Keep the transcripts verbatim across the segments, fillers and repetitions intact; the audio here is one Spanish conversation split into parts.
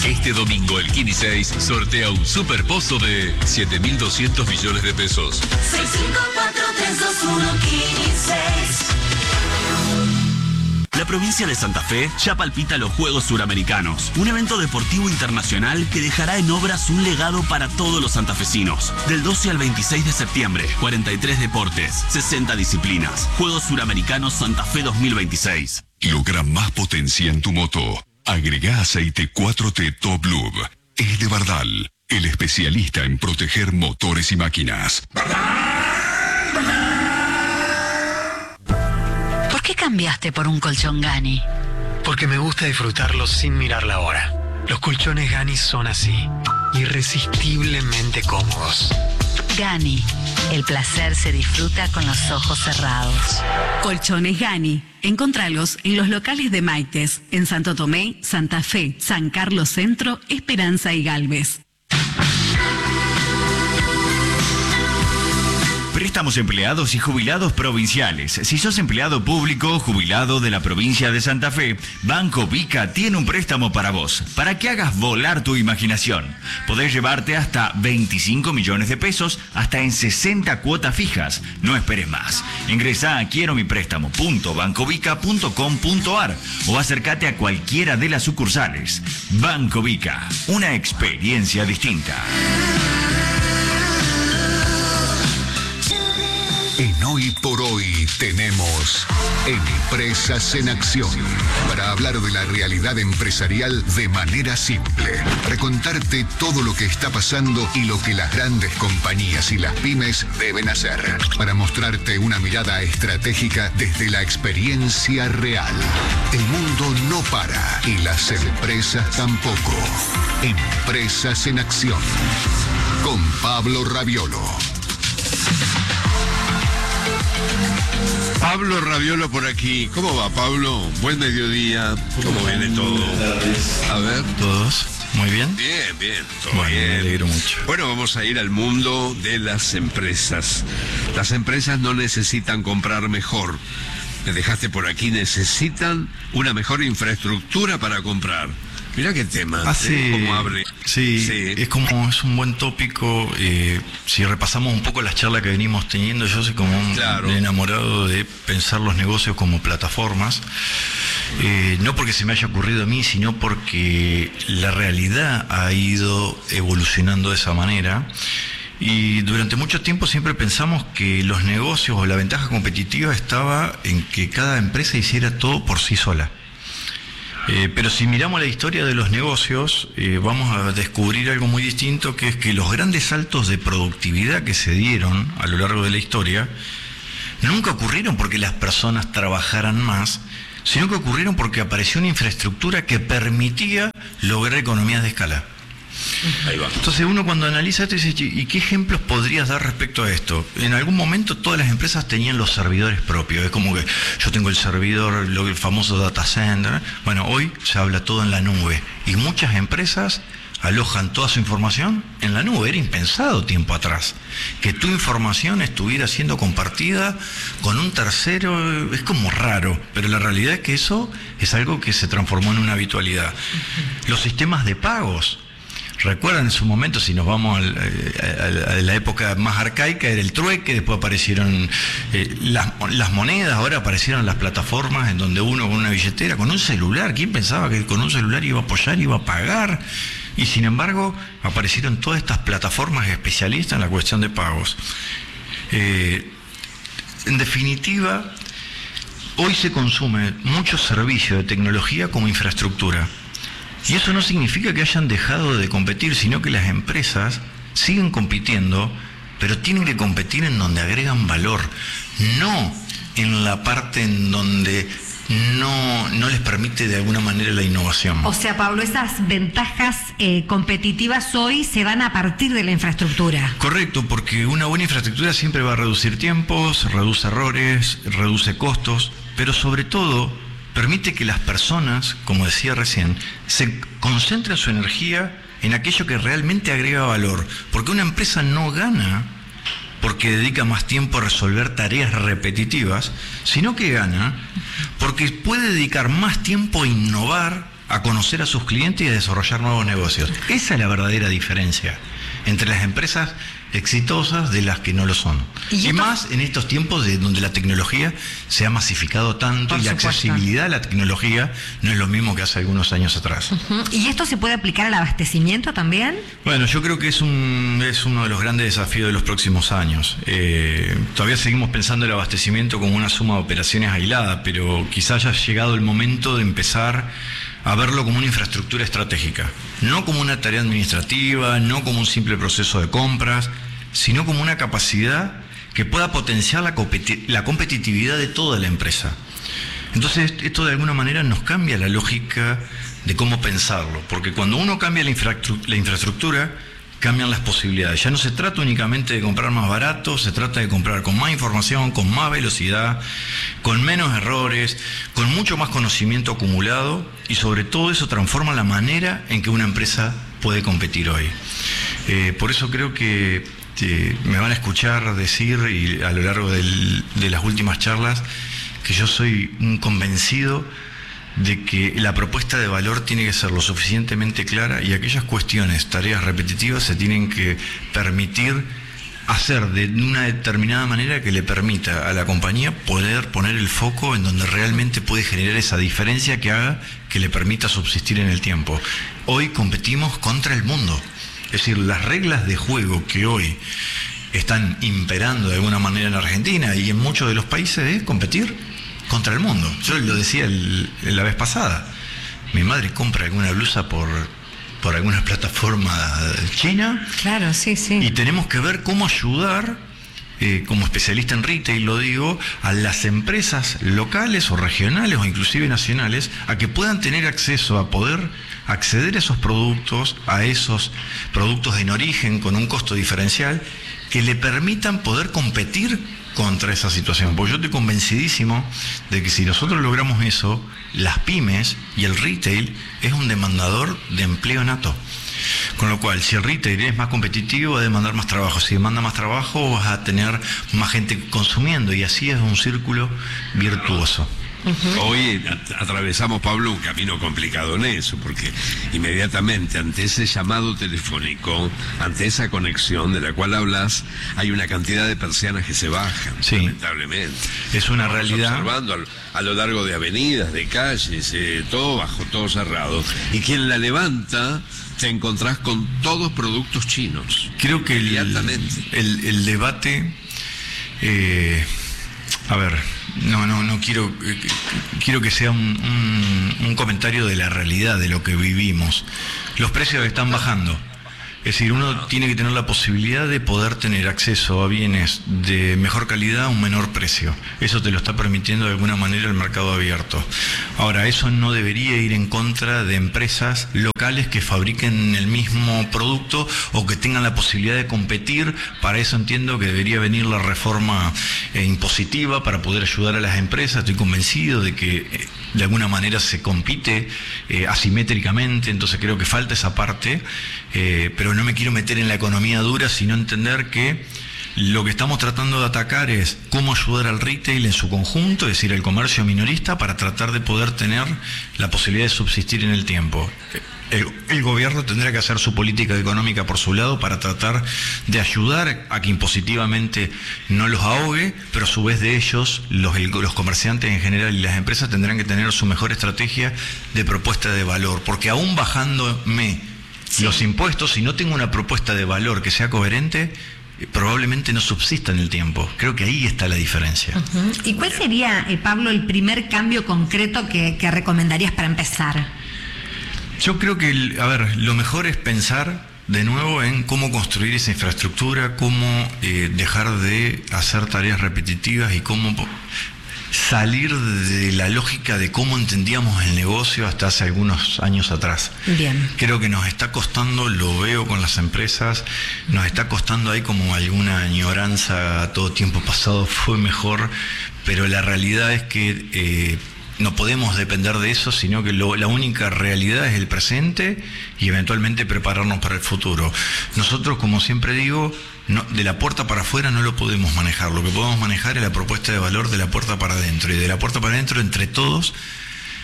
Este domingo el Kini seis sortea un superpozo de siete mil doscientos millones de pesos. seis cinco cuatro tres dos uno Kini seis. La provincia de Santa Fe ya palpita los Juegos Suramericanos, un evento deportivo internacional que dejará en obras un legado para todos los santafesinos. Del doce al veintiséis de septiembre, cuarenta y tres deportes, sesenta disciplinas. Juegos Suramericanos Santa Fe dos mil veintiséis. Logra más potencia en tu moto. Agrega aceite cuatro T Top Lube. Es de Bardal, el especialista en proteger motores y máquinas. ¿Por qué cambiaste por un colchón Gani? Porque me gusta disfrutarlos sin mirar la hora. Los colchones Gani son así, irresistiblemente cómodos. Gani, el placer se disfruta con los ojos cerrados. Colchones Gani. Encontralos en los locales de Maites, en Santo Tomé, Santa Fe, San Carlos Centro, Esperanza y Galvez. Préstamos empleados y jubilados provinciales. Si sos empleado público, jubilado de la provincia de Santa Fe, Banco Vica tiene un préstamo para vos, para que hagas volar tu imaginación. Podés llevarte hasta veinticinco millones de pesos, hasta en sesenta cuotas fijas. No esperes más. Ingresá a quiero mi préstamo punto bancovica punto com punto ar o acércate a cualquiera de las sucursales. Banco Vica, una experiencia distinta. En Hoy por Hoy tenemos Empresas en Acción, para hablar de la realidad empresarial de manera simple, recontarte todo lo que está pasando y lo que las grandes compañías y las pymes deben hacer, para mostrarte una mirada estratégica desde la experiencia real. El mundo no para y las empresas tampoco. Empresas en Acción, con Pablo Raviolo. Pablo Raviolo por aquí. ¿Cómo va, Pablo? Buen mediodía. ¿Cómo viene todo? A ver. ¿Todos? ¿Muy bien? Bien, bien. Todo bueno, bien. Me alegro mucho. Bueno, vamos a ir al mundo de las empresas. Las empresas no necesitan comprar mejor. Me dejaste por aquí. Necesitan una mejor infraestructura para comprar. Mirá qué tema, ah, sí. ¿eh? Cómo abre. Sí, sí, es como, es un buen tópico. Eh, si repasamos un poco las charlas que venimos teniendo, yo soy como un claro. enamorado de pensar los negocios como plataformas. Eh, no porque se me haya ocurrido a mí, sino porque la realidad ha ido evolucionando de esa manera. Y durante mucho tiempo siempre pensamos que los negocios o la ventaja competitiva estaba en que cada empresa hiciera todo por sí sola. Eh, pero si miramos la historia de los negocios, eh, vamos a descubrir algo muy distinto, que es que los grandes saltos de productividad que se dieron a lo largo de la historia nunca ocurrieron porque las personas trabajaran más, sino que ocurrieron porque apareció una infraestructura que permitía lograr economías de escala. Ahí va. Entonces uno cuando analiza esto dice, ¿y qué ejemplos podrías dar respecto a esto? En algún momento todas las empresas tenían los servidores propios. Es como que yo tengo el servidor, lo, el famoso data center. Bueno, hoy se habla todo en la nube. Y muchas empresas alojan toda su información en la nube. Era impensado tiempo atrás que tu información estuviera siendo compartida con un tercero. Es como raro, pero la realidad es que eso es algo que se transformó en una habitualidad. Los sistemas de pagos. Recuerdan en su momento, si nos vamos al, a, a, a la época más arcaica, era el trueque, después aparecieron eh, las, las monedas, ahora aparecieron las plataformas en donde uno con una billetera, con un celular, ¿quién pensaba que con un celular iba a apoyar, iba a pagar? Y sin embargo, aparecieron todas estas plataformas especialistas en la cuestión de pagos. Eh, en definitiva, hoy se consume mucho servicio de tecnología como infraestructura. Y eso no significa que hayan dejado de competir, sino que las empresas siguen compitiendo, pero tienen que competir en donde agregan valor, no en la parte en donde no, no les permite de alguna manera la innovación. O sea, Pablo, esas ventajas eh, competitivas hoy se van a partir de la infraestructura. Correcto, porque una buena infraestructura siempre va a reducir tiempos, reduce errores, reduce costos, pero sobre todo permite que las personas, como decía recién, se concentren su energía en aquello que realmente agrega valor. Porque una empresa no gana porque dedica más tiempo a resolver tareas repetitivas, sino que gana porque puede dedicar más tiempo a innovar a conocer a sus clientes y a desarrollar nuevos negocios. Esa es la verdadera diferencia entre las empresas exitosas de las que no lo son. Y, y más en estos tiempos de donde la tecnología se ha masificado tanto. Por y supuesto. La accesibilidad a la tecnología no es lo mismo que hace algunos años atrás. Uh-huh. ¿Y esto se puede aplicar al abastecimiento también? Bueno, yo creo que es un es uno de los grandes desafíos de los próximos años. Eh, todavía seguimos pensando el abastecimiento como una suma de operaciones aisladas, pero quizás haya llegado el momento de empezar a verlo como una infraestructura estratégica, no como una tarea administrativa, no como un simple proceso de compras, sino como una capacidad que pueda potenciar la, competi- la competitividad de toda la empresa. Entonces, esto de alguna manera nos cambia la lógica de cómo pensarlo, porque cuando uno cambia la, infrastru- la infraestructura, cambian las posibilidades. Ya no se trata únicamente de comprar más barato, se trata de comprar con más información, con más velocidad, con menos errores, con mucho más conocimiento acumulado, y sobre todo eso transforma la manera en que una empresa puede competir hoy. Eh, por eso creo que eh, me van a escuchar decir, y a lo largo del, de las últimas charlas, que yo soy un convencido de que la propuesta de valor tiene que ser lo suficientemente clara, y aquellas cuestiones, tareas repetitivas, se tienen que permitir hacer de una determinada manera que le permita a la compañía poder poner el foco en donde realmente puede generar esa diferencia que haga que le permita subsistir en el tiempo. Hoy competimos contra el mundo, es decir, las reglas de juego que hoy están imperando de alguna manera en Argentina y en muchos de los países es competir contra el mundo. Yo lo decía el, la vez pasada, mi madre compra alguna blusa por, por alguna plataforma china. Claro, sí, sí. Y tenemos que ver cómo ayudar, eh, como especialista en retail lo digo, a las empresas locales o regionales o inclusive nacionales a que puedan tener acceso a poder acceder a esos productos, a esos productos en origen con un costo diferencial que le permitan poder competir contra esa situación, porque yo estoy convencidísimo de que si nosotros logramos eso, las pymes y el retail es un demandador de empleo nato. Con lo cual, si el retail es más competitivo, va a demandar más trabajo. Si demanda más trabajo, vas a tener más gente consumiendo, y así es un círculo virtuoso. Uh-huh. Hoy atravesamos, Pablo, un camino complicado en eso, porque inmediatamente ante ese llamado telefónico, ante esa conexión de la cual hablas, hay una cantidad de persianas que se bajan, sí, lamentablemente. Es una Estamos realidad. Observando a, a lo largo de avenidas, de calles, eh, todo bajo, todo cerrado. Y quien la levanta, te encontrás con todos productos chinos. Creo que el, el, el debate, eh, a ver, no, no, no quiero, eh, quiero que sea un, un, un comentario de la realidad, de lo que vivimos. Los precios están bajando. Es decir, uno tiene que tener la posibilidad de poder tener acceso a bienes de mejor calidad a un menor precio. Eso te lo está permitiendo de alguna manera el mercado abierto. Ahora, eso no debería ir en contra de empresas locales que fabriquen el mismo producto o que tengan la posibilidad de competir. Para eso entiendo que debería venir la reforma eh, impositiva para poder ayudar a las empresas. Estoy convencido de que eh, de alguna manera se compite eh, asimétricamente, entonces creo que falta esa parte, eh, pero no me quiero meter en la economía dura, sino entender que lo que estamos tratando de atacar es cómo ayudar al retail en su conjunto, es decir, el comercio minorista, para tratar de poder tener la posibilidad de subsistir en el tiempo. El, el gobierno tendrá que hacer su política económica por su lado para tratar de ayudar a que impositivamente no los ahogue, pero a su vez de ellos, los, los comerciantes en general y las empresas tendrán que tener su mejor estrategia de propuesta de valor, porque aún bajándome sí. los impuestos, si no tengo una propuesta de valor que sea coherente, probablemente no subsista en el tiempo. Creo que ahí está la diferencia. Uh-huh. ¿Y cuál sería, eh, Pablo, el primer cambio concreto que, que recomendarías para empezar? Yo creo que, a ver, lo mejor es pensar de nuevo en cómo construir esa infraestructura, cómo eh, dejar de hacer tareas repetitivas y cómo salir de la lógica de cómo entendíamos el negocio hasta hace algunos años atrás. Bien. Creo que nos está costando, lo veo con las empresas, nos está costando ahí como alguna añoranza a todo tiempo pasado fue mejor, pero la realidad es que eh, no podemos depender de eso, sino que lo, la única realidad es el presente y eventualmente prepararnos para el futuro. Nosotros, como siempre digo, no, de la puerta para afuera no lo podemos manejar. Lo que podemos manejar es la propuesta de valor de la puerta para adentro. Y de la puerta para adentro, entre todos,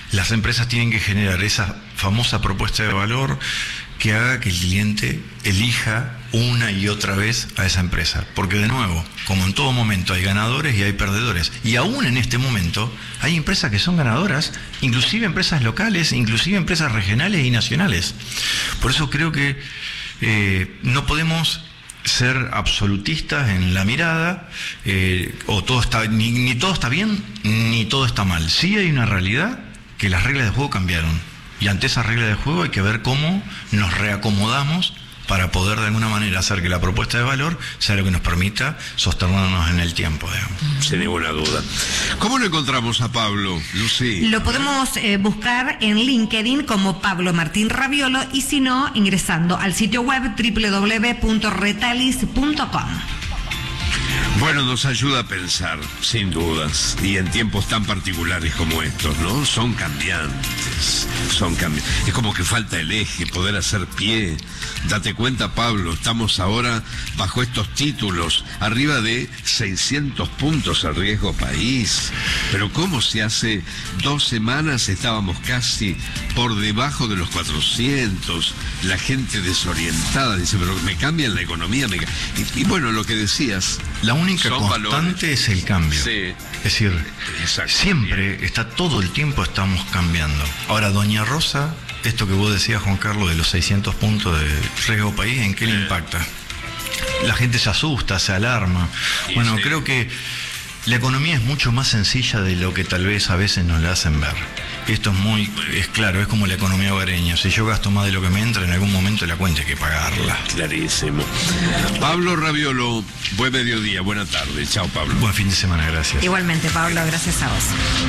las empresas tienen que generar esa famosa propuesta de valor que haga que el cliente elija una y otra vez a esa empresa. Porque de nuevo, como en todo momento hay ganadores y hay perdedores. Y aún en este momento hay empresas que son ganadoras, inclusive empresas locales, inclusive empresas regionales y nacionales. Por eso creo que eh, no podemos ser absolutistas en la mirada, eh, o todo está, ni, ni todo está bien, ni todo está mal. Sí hay una realidad que las reglas de juego cambiaron. Y ante esa regla de juego hay que ver cómo nos reacomodamos para poder de alguna manera hacer que la propuesta de valor sea lo que nos permita sostenernos en el tiempo, digamos. Sin ninguna duda. ¿Cómo lo encontramos a Pablo, Lucy? Lo podemos eh, buscar en LinkedIn como Pablo Martín Raviolo, y si no, ingresando al sitio web doble u doble u doble u punto retalis punto com. Bueno, nos ayuda a pensar, sin dudas, y en tiempos tan particulares como estos, ¿no? Son cambiantes, son cambiantes. Es como que falta el eje, poder hacer pie. Date cuenta, Pablo, estamos ahora bajo estos títulos, arriba de seiscientos puntos el riesgo país. Pero ¿cómo si hace dos semanas estábamos casi por debajo de los cuatrocientos? La gente desorientada dice, pero me cambian la economía. Me... Y, y bueno, lo que decías... La única Son constante valores. es el cambio. Sí. Es decir, Exacto. siempre está, todo el tiempo estamos cambiando. Ahora, Doña Rosa, esto que vos decías, Juan Carlos, de los seiscientos puntos de riesgo país, ¿en qué le impacta? La gente se asusta, se alarma. Sí, bueno, sí. creo que la economía es mucho más sencilla de lo que tal vez a veces nos la hacen ver. Esto es muy, es claro, es como la economía hogareña. Si yo gasto más de lo que me entra, en algún momento la cuenta hay que pagarla. Clarísimo. Pablo Raviolo, buen mediodía, buena tarde. Chao, Pablo. Buen fin de semana, gracias. Igualmente, Pablo, gracias a vos.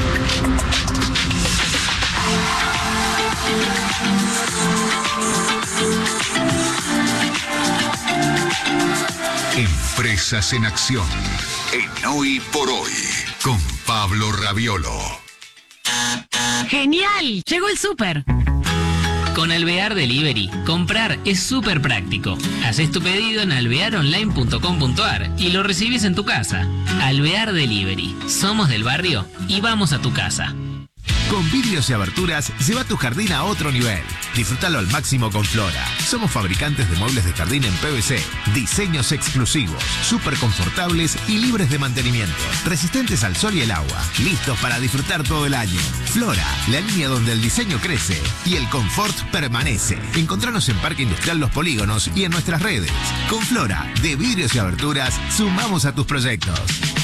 Empresas en acción. En Hoy por Hoy. Con Pablo Raviolo. ¡Genial! Llegó el súper. Con Alvear Delivery, comprar es súper práctico. Haces tu pedido en alvear online punto com punto ar y lo recibes en tu casa. Alvear Delivery. Somos del barrio y vamos a tu casa. Con vidrios y aberturas, lleva tu jardín a otro nivel. Disfrútalo al máximo con Flora. Somos fabricantes de muebles de jardín en P V C. Diseños exclusivos, súper confortables y libres de mantenimiento. Resistentes al sol y el agua. Listos para disfrutar todo el año. Flora, la línea donde el diseño crece y el confort permanece. Encontranos en Parque Industrial Los Polígonos y en nuestras redes. Con Flora, de vidrios y aberturas, sumamos a tus proyectos.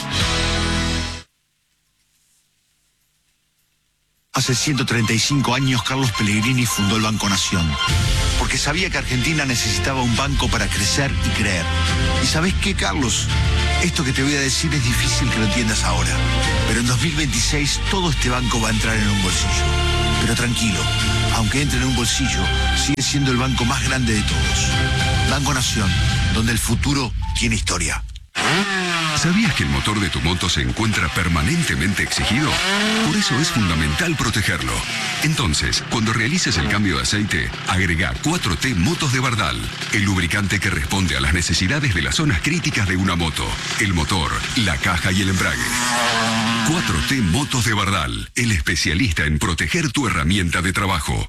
Hace ciento treinta y cinco años Carlos Pellegrini fundó el Banco Nación, porque sabía que Argentina necesitaba un banco para crecer y creer. ¿Y sabés qué, Carlos? Esto que te voy a decir es difícil que lo entiendas ahora, pero en dos mil veintiséis todo este banco va a entrar en un bolsillo. Pero tranquilo, aunque entre en un bolsillo, sigue siendo el banco más grande de todos. Banco Nación, donde el futuro tiene historia. ¿Sabías que el motor de tu moto se encuentra permanentemente exigido? Por eso es fundamental protegerlo. Entonces, cuando realices el cambio de aceite, agrega cuatro T Motos de Bardal, el lubricante que responde a las necesidades de las zonas críticas de una moto, el motor, la caja y el embrague. cuatro T Motos de Bardal, el especialista en proteger tu herramienta de trabajo.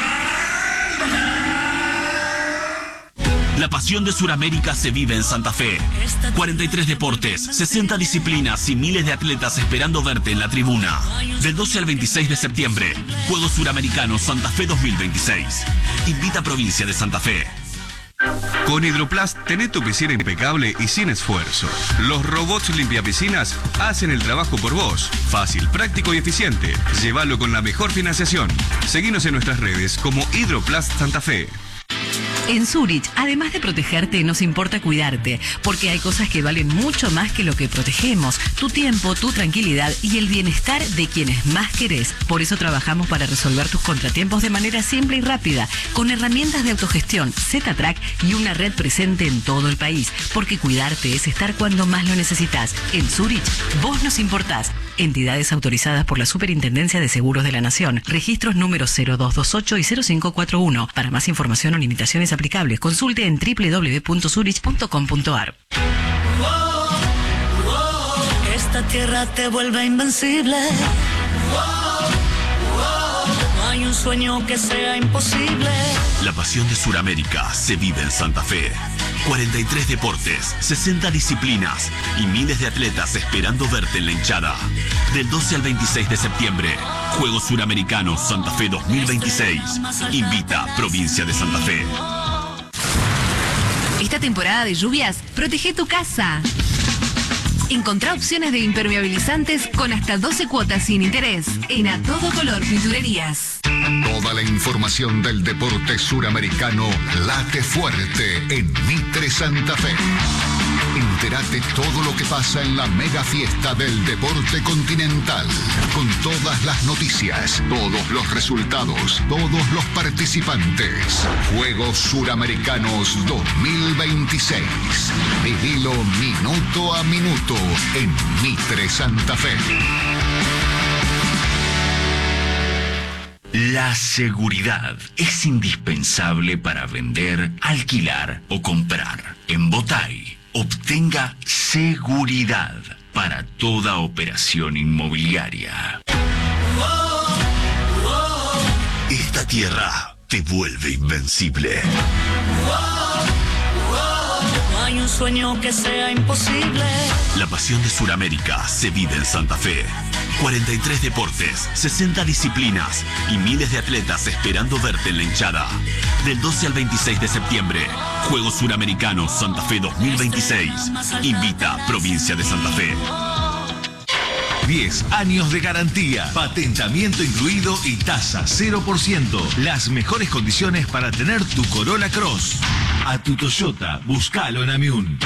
La pasión de Sudamérica se vive en Santa Fe. cuarenta y tres deportes, sesenta disciplinas y miles de atletas esperando verte en la tribuna. Del doce al veintiséis de septiembre, Juegos Suramericanos Santa Fe dos mil veintiséis. Invita a Provincia de Santa Fe. Con Hidroplast tenés tu piscina impecable y sin esfuerzo. Los robots limpiapiscinas hacen el trabajo por vos. Fácil, práctico y eficiente. Llévalo con la mejor financiación. Seguinos en nuestras redes como Hidroplast Santa Fe. En Zurich, además de protegerte, nos importa cuidarte, porque hay cosas que valen mucho más que lo que protegemos: tu tiempo, tu tranquilidad y el bienestar de quienes más querés. Por eso trabajamos para resolver tus contratiempos de manera simple y rápida, con herramientas de autogestión, Z-Track y una red presente en todo el país, porque cuidarte es estar cuando más lo necesitas. En Zurich, vos nos importás. Entidades autorizadas por la Superintendencia de Seguros de la Nación. Registros números cero dos dos ocho y cero cinco cuatro uno. Para más información o limitaciones aplicables, consulte en doble u doble u doble u punto zurich punto com punto ar. Esta tierra te vuelve invencible. hay un sueño que sea imposible. La pasión de Sudamérica se vive en Santa Fe. cuarenta y tres deportes, sesenta disciplinas y miles de atletas esperando verte en la hinchada. Del doce al veintiséis de septiembre, Juegos Suramericanos Santa Fe dos mil veintiséis. Invita Provincia de Santa Fe. Esta temporada de lluvias, protege tu casa. Encontrá opciones de impermeabilizantes con hasta doce cuotas sin interés en A Todo Color Pinturerías. Toda la información del deporte suramericano late fuerte en Mitre Santa Fe. Entérate todo lo que pasa en la mega fiesta del deporte continental, con todas las noticias, todos los resultados, todos los participantes. Juegos Suramericanos dos mil veintiséis. Vivilo minuto a minuto en Mitre Santa Fe. La seguridad es indispensable para vender, alquilar o comprar. En Botay, obtenga seguridad para toda operación inmobiliaria. Esta tierra te vuelve invencible. Hay un sueño que sea imposible. La pasión de Sudamérica se vive en Santa Fe. cuarenta y tres deportes, sesenta disciplinas y miles de atletas esperando verte en la hinchada. Del doce al veintiséis de septiembre, Juegos Suramericanos Santa Fe dos mil veintiséis. Invita Provincia de Santa Fe. diez años de garantía, patentamiento incluido y tasa cero por ciento. Las mejores condiciones para tener tu Corolla Cross. A tu Toyota, búscalo en Amiún.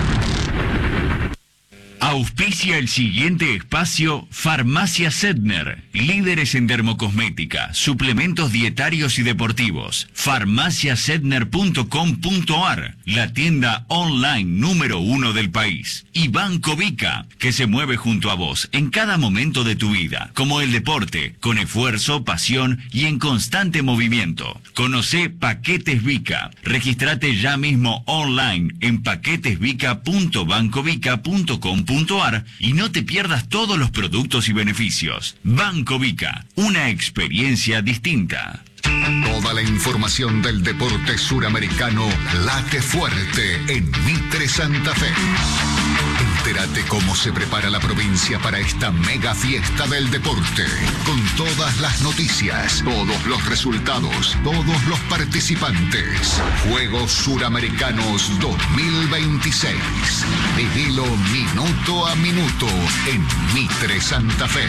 Auspicia el siguiente espacio Farmacia Sedner, líderes en dermocosmética, suplementos dietarios y deportivos. farmacia sedner punto com punto ar, la tienda online número uno del país. Y Banco Vica, que se mueve junto a vos en cada momento de tu vida, como el deporte, con esfuerzo, pasión y en constante movimiento. Conocé Paquetes Vica. Registrate ya mismo online en paquetesvica punto bancovica punto com punto ar y no te pierdas todos los productos y beneficios. Banco Vica, una experiencia distinta. Toda la información del deporte suramericano late fuerte en Mitre Santa Fe. Entérate cómo se prepara la provincia para esta mega fiesta del deporte, con todas las noticias, todos los resultados, todos los participantes. Juegos Suramericanos dos mil veintiséis. Vivilo minuto a minuto en Mitre Santa Fe.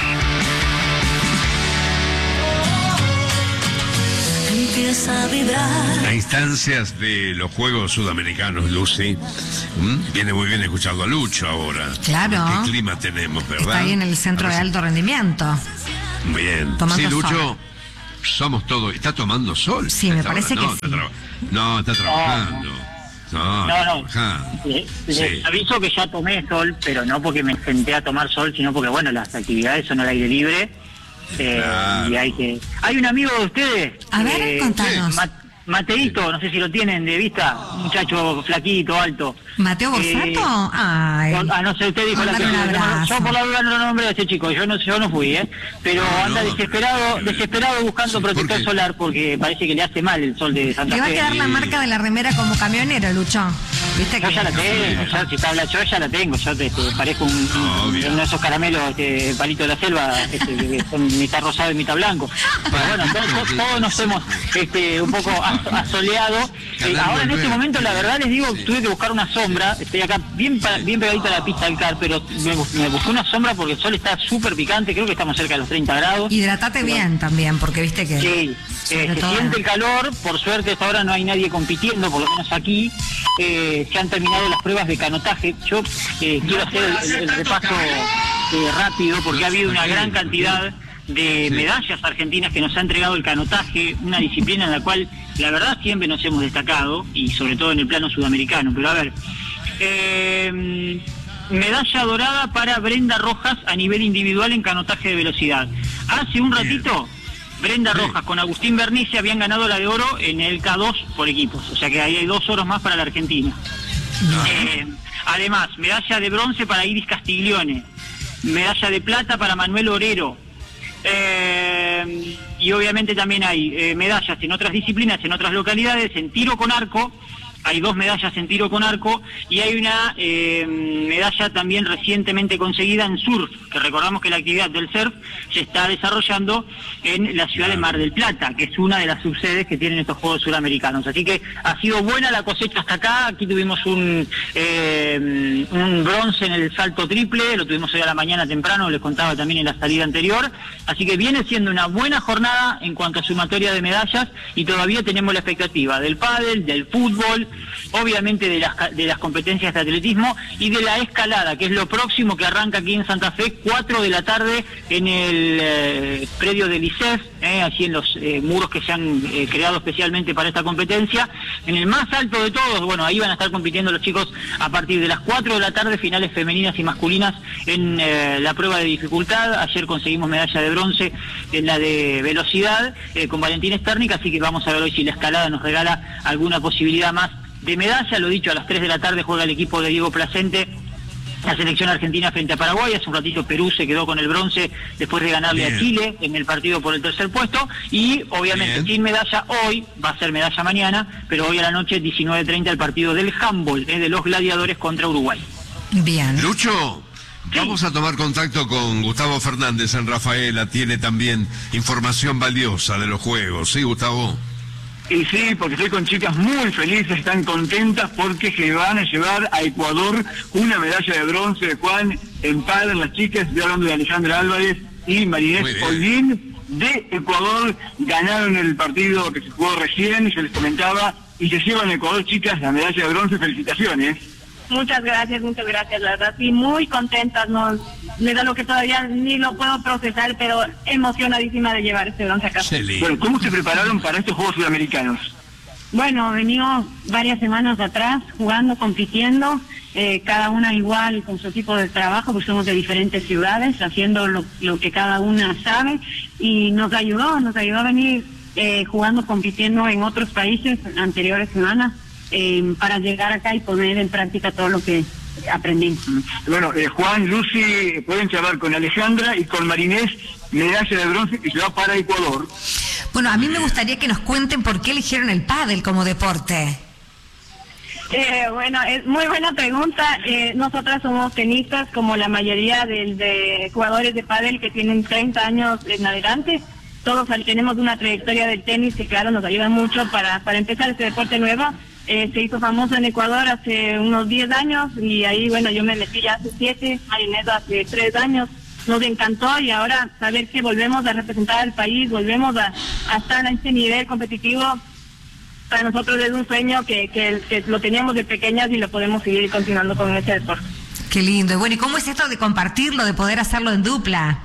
Empieza a vibrar. A instancias de los Juegos Sudamericanos, Lucy, ¿m? Viene muy bien escuchando a Lucho ahora. Claro. ¿Qué clima tenemos, verdad? Está ahí en el centro de alto rendimiento. Bien. Tomando sí, Lucho, sol. somos todos. ¿Está tomando sol? Sí, me Está parece ahora, que no, sí. Está tra- no, está trabajando. No, No, está no. trabajando. Les, les Sí. aviso que ya tomé sol, pero no porque me senté a tomar sol, sino porque, bueno, las actividades son al aire libre. Eh, Claro. Y hay que... Hay un amigo de ustedes. A ver, eh, contanos. Ma- Mateito, no sé si lo tienen de vista, un muchacho flaquito, alto. ¿Mateo Borsato? Eh, Ay. Ah, no sé, usted dijo la Mándale un que abrazo. yo por la duda no lo nombré a ese chico, yo no yo no fui, ¿eh? Pero No, anda no, desesperado, pero- desesperado buscando Sí, ¿por protector qué? solar porque parece que le hace mal el sol de Santa Le va a Fe. quedar la marca de la remera como camionero, Lucho. ¿Viste Yo que? ya la tengo, ya, si te habla yo ya la tengo, yo te, te parezco un, un- Obvio. uno de esos caramelos, este, palito de la selva, este, que son mitad rosado y mitad blanco. Pero bueno, todos, todos nos hemos este, un poco as- asoleado. Eh, ahora en este momento, la verdad les digo, tuve que buscar una sombra, estoy acá bien, pa- bien pegadita a la pista del car, pero me, bus- me busqué una sombra porque el sol está súper picante, creo que estamos cerca de los treinta grados. Hidratate bien también, porque viste que... Sí, eh, sobre se todo- siente el calor, por suerte hasta ahora no hay nadie compitiendo, por lo menos aquí. Eh, se han terminado las pruebas de canotaje. Yo eh, quiero hacer el, el- el repaso eh, rápido porque ha habido una gran cantidad de medallas argentinas que nos ha entregado el canotaje, una disciplina en la cual la verdad siempre nos hemos destacado y sobre todo en el plano sudamericano. Pero a ver, eh, medalla dorada para Brenda Rojas a nivel individual en canotaje de velocidad. Hace un ratito Brenda Rojas con Agustín Bernice habían ganado la de oro en el K dos por equipos, o sea que ahí hay dos oros más para la Argentina. Eh, además, medalla de bronce para Iris Castiglione, medalla de plata para Manuel Orero, eh, eh, y obviamente también hay eh, medallas en otras disciplinas, en otras localidades, en tiro con arco. Hay dos medallas en tiro con arco y hay una eh, medalla también recientemente conseguida en surf, que recordamos que la actividad del surf se está desarrollando en la ciudad de Mar del Plata, que es una de las subsedes que tienen estos Juegos Suramericanos. Así que ha sido buena la cosecha hasta acá. Aquí tuvimos un, eh, un bronce en el salto triple, lo tuvimos hoy a la mañana temprano, les contaba también en la salida anterior. Así que viene siendo una buena jornada en cuanto a sumatoria de medallas y todavía tenemos la expectativa del pádel, del fútbol, obviamente de las, de las competencias de atletismo y de la escalada, que es lo próximo que arranca aquí en Santa Fe, cuatro de la tarde en el eh, predio del I C E F, eh, allí en los eh, muros que se han eh, creado especialmente para esta competencia, en el más alto de todos. Bueno, ahí van a estar compitiendo los chicos a partir de las cuatro de la tarde, finales femeninas y masculinas en eh, la prueba de dificultad. Ayer conseguimos medalla de bronce en la de velocidad eh, con Valentín Sternik, así que vamos a ver hoy si la escalada nos regala alguna posibilidad más de medalla. Lo dicho, a las tres de la tarde juega el equipo de Diego Placente, la selección argentina frente a Paraguay. Hace un ratito Perú se quedó con el bronce después de ganarle Bien. a Chile en el partido por el tercer puesto, y obviamente Bien. sin medalla hoy, va a ser medalla mañana, pero hoy a la noche diecinueve treinta el partido del handball, eh, de los gladiadores contra Uruguay. Bien. Lucho, sí. Vamos a tomar contacto con Gustavo Fernández en Rafaela, tiene también información valiosa de los juegos, ¿sí, Gustavo? Y sí, porque estoy con chicas muy felices, están contentas porque se van a llevar a Ecuador una medalla de bronce de Juan en pádel. Las chicas, estoy hablando de Alejandra Álvarez y Marinés Holguín de Ecuador, ganaron el partido que se jugó recién, se les comentaba, y se llevan a Ecuador, chicas, la medalla de bronce. Felicitaciones. Muchas gracias, muchas gracias, la verdad, sí, muy contentas, no, me da lo que todavía ni lo puedo procesar, pero emocionadísima de llevar este bronce acá. Bueno, ¿cómo se prepararon para estos Juegos Sudamericanos? Bueno, venimos varias semanas atrás jugando, compitiendo, eh, cada una igual con su equipo de trabajo, porque somos de diferentes ciudades, haciendo lo, lo que cada una sabe, y nos ayudó, nos ayudó a venir eh, jugando, compitiendo en otros países anteriores semanas. Eh, para llegar acá y poner en práctica todo lo que aprendí. Bueno, eh, Juan, Lucy, pueden charlar con Alejandra y con Marinés, medalla de bronce que se va para Ecuador. Bueno, a mí me gustaría que nos cuenten por qué eligieron el pádel como deporte. Eh, bueno, es muy buena pregunta. Eh, nosotras somos tenistas, como la mayoría de, de jugadores de pádel que tienen treinta años en adelante. Todos tenemos una trayectoria del tenis que, claro, nos ayuda mucho para, para empezar este deporte nuevo. Eh, se hizo famoso en Ecuador hace unos diez años y ahí, bueno, yo me metí ya hace siete, Marinés hace tres años. Nos encantó y ahora saber que volvemos a representar al país, volvemos a, a estar a este nivel competitivo, para nosotros es un sueño que, que, que lo teníamos de pequeñas y lo podemos seguir continuando con este deporte. Qué lindo. Y bueno, ¿y cómo es esto de compartirlo, de poder hacerlo en dupla?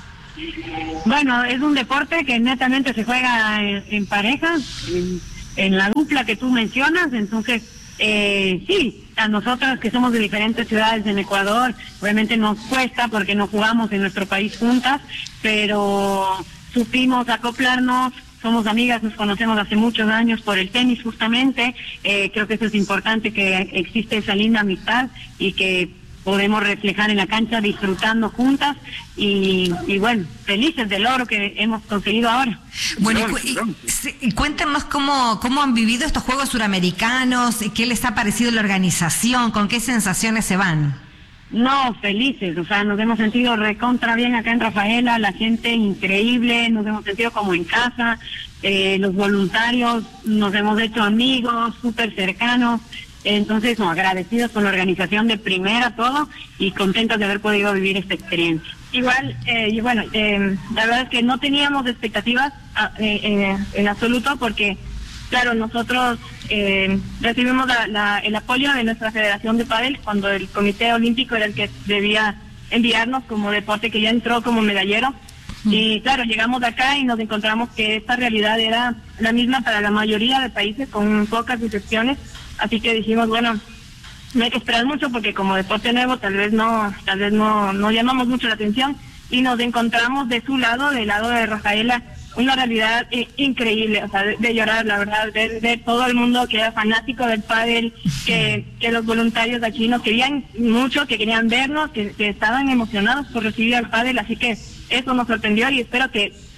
Bueno, es un deporte que netamente se juega en, en pareja, en, en la dupla que tú mencionas, entonces eh, sí, a nosotras que somos de diferentes ciudades en Ecuador, obviamente nos cuesta porque no jugamos en nuestro país juntas, pero supimos acoplarnos, somos amigas, nos conocemos hace muchos años por el tenis justamente, eh, creo que eso es importante, que existe esa linda amistad y que podemos reflejar en la cancha disfrutando juntas y, y bueno, felices del oro que hemos conseguido ahora. Bueno, y, cu y, y cuéntenos cómo, cómo han vivido estos Juegos Suramericanos, qué les ha parecido la organización, con qué sensaciones se van. No, felices, o sea, nos hemos sentido recontra bien acá en Rafaela, la gente increíble, nos hemos sentido como en casa, eh, los voluntarios, nos hemos hecho amigos, súper cercanos. Entonces, no, agradecidos con la organización de primera todo y contentos de haber podido vivir esta experiencia. Igual, eh, y bueno, eh, la verdad es que no teníamos expectativas eh, eh, en absoluto porque, claro, nosotros eh, recibimos la, la, el apoyo de nuestra Federación de Pádel cuando el Comité Olímpico era el que debía enviarnos como deporte que ya entró como medallero. Y claro, llegamos de acá y nos encontramos que esta realidad era la misma para la mayoría de países con pocas excepciones. Así que dijimos, bueno, no hay que esperar mucho porque como deporte nuevo tal vez no tal vez no, no llamamos mucho la atención y nos encontramos de su lado, del lado de Rafaela, una realidad eh, increíble, o sea, de, de llorar, la verdad, de, de todo el mundo que era fanático del pádel, que, que los voluntarios de aquí nos querían mucho, que querían vernos, que, que estaban emocionados por recibir al pádel, así que eso nos sorprendió y espero que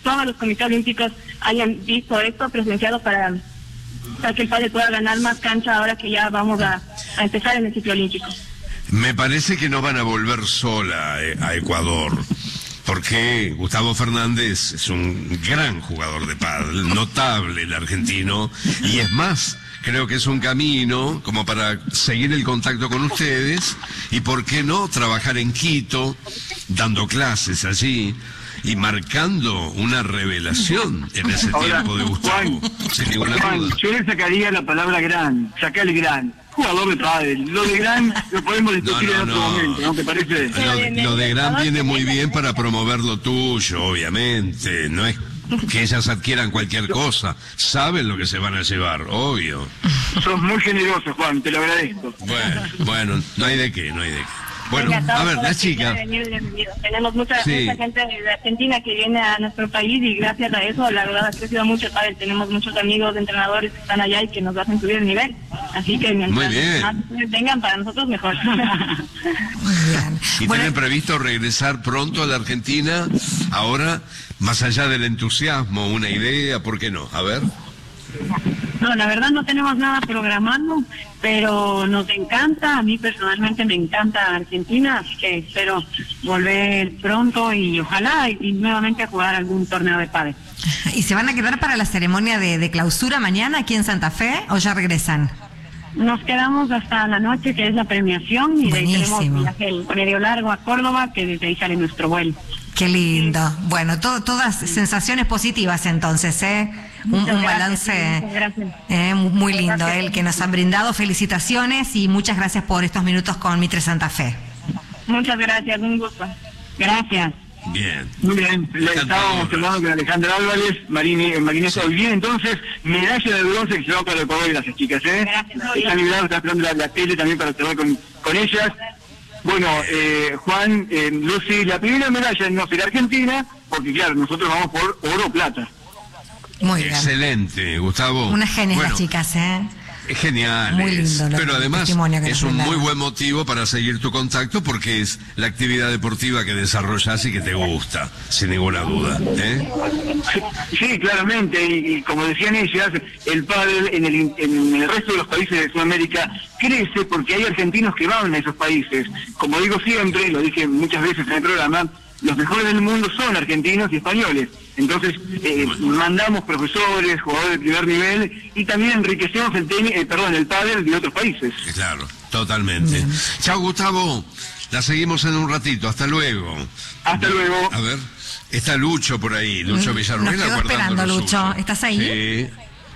todos los comités olímpicos hayan visto esto, presenciado para, para que el padre pueda ganar más cancha ahora que ya vamos a, a empezar en el ciclo olímpico. Me parece que no van a volver sola eh, a Ecuador, porque Gustavo Fernández es un gran jugador de pádel, notable el argentino, y es más, creo que es un camino como para seguir el contacto con ustedes, y por qué no trabajar en Quito, dando clases allí, y marcando una revelación en ese Ahora, tiempo de Gustavo, Juan, sin ninguna Juan, duda. yo le sacaría la palabra gran, sacarle gran. Jugador de pádel, lo de gran lo podemos discutir No, no, en otro no. momento, ¿no te parece? Lo, lo de Gran viene muy bien para promover lo tuyo, obviamente. No es que ellas adquieran cualquier cosa. Saben lo que se van a llevar, obvio. Sos muy generoso, Juan, te lo agradezco. Bueno, bueno, no hay de qué, no hay de qué. Bueno, Venga, todos a ver, los la que chica. quieran venir, bienvenidos. Tenemos mucha, Sí. mucha gente de Argentina que viene a nuestro país y gracias a eso, la verdad, ha crecido mucho el pádel. Tenemos muchos amigos, entrenadores que están allá y que nos hacen subir el nivel. Así que mientras Muy bien. más vengan para nosotros, mejor. ¿Y tienen previsto regresar pronto a la Argentina? Ahora, más allá del entusiasmo, una idea, ¿por qué no? A ver. No, la verdad no tenemos nada programado, pero nos encanta, a mí personalmente me encanta Argentina, así que espero volver pronto y ojalá y, y nuevamente a jugar algún torneo de pádel. ¿Y se van a quedar para la ceremonia de, de clausura mañana aquí en Santa Fe o ya regresan? Nos quedamos hasta la noche, que es la premiación, y de ahí Buenísimo. tenemos viaje medio largo a Córdoba, que desde ahí sale nuestro vuelo. Qué lindo. Bueno, to- todas sensaciones positivas entonces, ¿eh? Un, Muchas un gracias, balance muchas gracias. eh, muy lindo, Gracias. el que nos han brindado. Felicitaciones y muchas gracias por estos minutos con Mitre Santa Fe. Muchas gracias, un gusto. Gracias. Bien. Muy bien, le estábamos hablando con Alejandra Álvarez, Marini, Marinesa. Hoy bien, entonces, medalla de bronce que se va para Ecuador, gracias chicas, ¿eh? Están librados, está esperando la, la tele también para observar con, con ellas. Bueno, eh, Juan, eh, Lucy, la primera medalla no será Argentina, porque claro, nosotros vamos por oro o plata. Muy bien. Excelente, Gustavo. Unas genias Bueno, las chicas, ¿eh? Genial. Muy lindo lo- Pero el además testimonio que es nos un brindaron. muy buen motivo para seguir tu contacto porque es la actividad deportiva que desarrollas y que te gusta, sin ninguna duda. ¿eh? Sí, claramente, y, y como decían ellas, el pádel en el, en el resto de los países de Sudamérica crece porque hay argentinos que van a esos países. Como digo siempre, lo dije muchas veces en el programa, los mejores del mundo son argentinos y españoles. Entonces, eh, mandamos profesores, jugadores de primer nivel y también enriquecemos el tenis, eh, perdón, el pádel de otros países. Claro, totalmente. Chao, Gustavo. La seguimos en un ratito. Hasta luego. Hasta luego. A ver, está Lucho por ahí, Lucho Mm, Villarruel. nos quedó aguardando esperando, lo Lucho. suyo. ¿Estás ahí? Sí.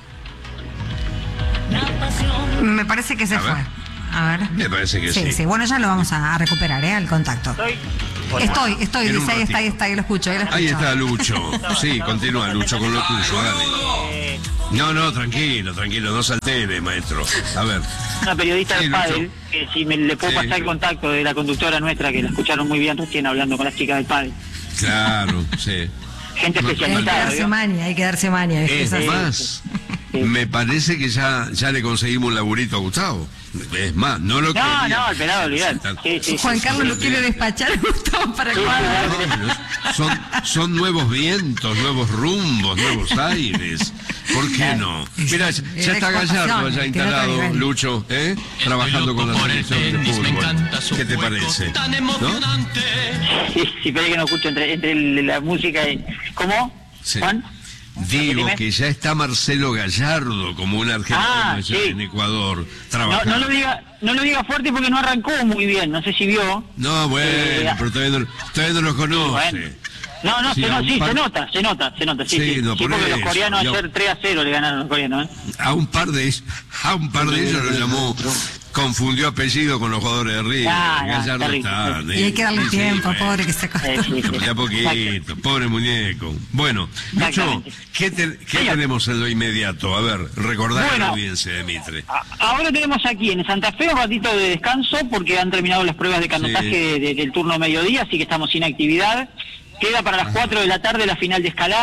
Me parece que se A fue. ver. A ver. Me parece que sí. Sí, sí. Bueno, ya lo vamos a, a recuperar, ¿eh? El contacto. Estoy, estoy, En un dice, ahí está, ahí está, ahí lo escucho, ahí lo escucho. Ahí está Lucho. Sí, continúa Lucho con lo tuyo, dale. No, no, tranquilo, tranquilo, no se altere, maestro. A ver. Una periodista Sí, del Lucho. pádel, que si me le puedo Sí. pasar el contacto de la conductora nuestra, que la escucharon muy bien recién hablando con las chicas del pádel. Claro, sí. Gente Hay que especializada, darse ¿vio? maña, hay que darse maña. ¿viste? Es Es así. más, me parece que ya, ya le conseguimos un laburito a Gustavo. Es más, no lo No, quería. no, el pelado, olvidate. Sí, sí, Juan sí, Carlos sí, lo sí. quiere despachar Gustavo para Sí, Ecuador. Son, son nuevos vientos, nuevos rumbos, nuevos aires. ¿Por qué no? Mira, ya, ya está Gallardo allá instalado, Lucho, ¿eh? Trabajando con la selección de fútbol. ¿Qué te parece? ¿No? Sí, sí, pero que no escucho entre, entre el- la música y... ¿Cómo? Sí. ¿Juan? Digo Dime. que ya está Marcelo Gallardo como un argentino Ah, allá sí. en Ecuador No, trabajando. no lo diga, no lo diga fuerte porque no arrancó muy bien, no sé si vio. No, bueno, Eh, pero todavía no, todavía no lo conoce. Bueno. No, no, Sí, se, a no, un sí, par- se nota, se nota, se nota, sí, Sí, sí, no, sí, por porque los eso, coreanos yo- ayer tres a cero le ganaron a los coreanos, ¿eh? A un par de ellos, a un par de ellos lo llamó, confundió apellido con los jugadores de River. Ah, no, Gallardo terrible. está, Y hay que darle sí, sí, tiempo, bueno. pobre que se Eh, acostó. sí, sí. De a poquito, pobre muñeco. Bueno, Lucho, Exactamente. ¿qué, te- qué Señor. tenemos en lo inmediato? A ver, recordar a la Bueno. audiencia de Mitre. Ahora tenemos aquí en Santa Fe un ratito de descanso porque han terminado las pruebas de canotaje Sí. de- del turno mediodía, así que estamos sin actividad. Queda para las cuatro de la tarde la final de escalada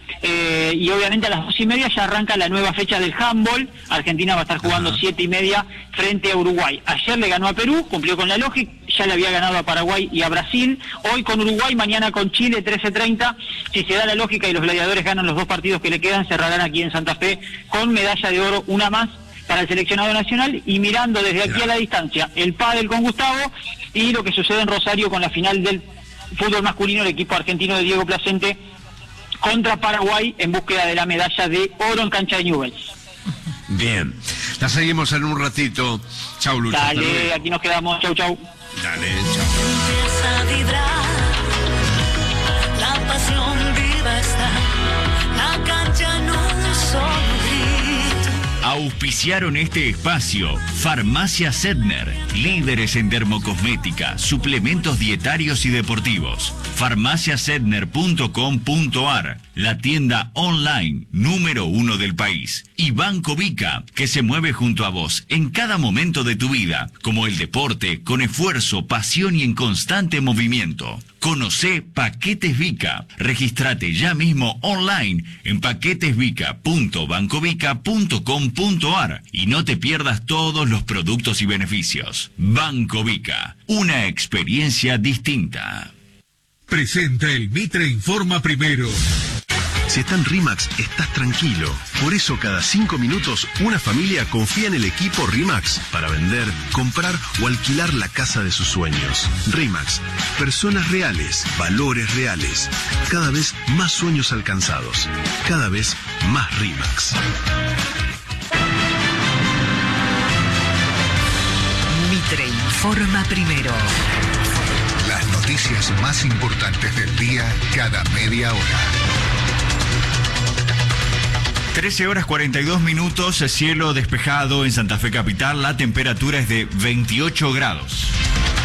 Eh, y obviamente a las dos y media ya arranca la nueva fecha del handball. Argentina va a estar jugando Ajá. siete y media frente a Uruguay. Ayer le ganó a Perú, cumplió con la lógica, ya le había ganado a Paraguay y a Brasil. Hoy con Uruguay, mañana con Chile, trece treinta. Si se da la lógica y los gladiadores ganan los dos partidos que le quedan, cerrarán aquí en Santa Fe con medalla de oro, una más para el seleccionado nacional, y mirando desde aquí a la distancia el pádel con Gustavo y lo que sucede en Rosario con la final del fútbol masculino, el equipo argentino de Diego Placente contra Paraguay en búsqueda de la medalla de oro en cancha de Newell's. Bien, la seguimos en un ratito. Chau, Lucho. Dale, aquí nos quedamos. Chau, chau. Dale, chau. Empieza a vibrar, la pasión viva está, la cancha en un solo grito. Auspiciaron este espacio Farmacia Sedner, líderes en dermocosmética, suplementos dietarios y deportivos. farmacia sedner punto com punto ar, la tienda online número uno del país. Y Banco Vica, que se mueve junto a vos en cada momento de tu vida, como el deporte, con esfuerzo, pasión y en constante movimiento. Conocé Paquetes Vica. Registrate ya mismo online en paquetesvica punto bancovica punto com punto ar y no te pierdas todos los productos y beneficios. Banco Vica, una experiencia distinta. Presenta el Mitre Informa Primero. Si está en RIMAX, estás tranquilo. Por eso cada cinco minutos una familia confía en el equipo RIMAX para vender, comprar o alquilar la casa de sus sueños. RIMAX, personas reales, valores reales. Cada vez más sueños alcanzados. Cada vez más RIMAX. Mitre Informa Primero. Las noticias más importantes del día cada media hora. trece horas cuarenta y dos minutos, cielo despejado en Santa Fe capital, la temperatura es de veintiocho grados.